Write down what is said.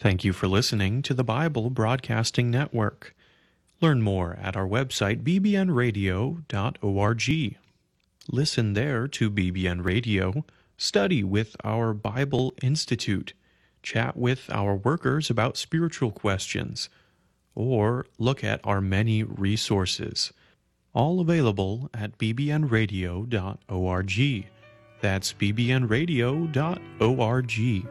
Thank you for listening to the Bible Broadcasting Network. Learn more at our website bbnradio.org. Listen there to BBN Radio, study with our Bible Institute, chat with our workers about spiritual questions, or look at our many resources. All available at bbnradio.org. That's bbnradio.org.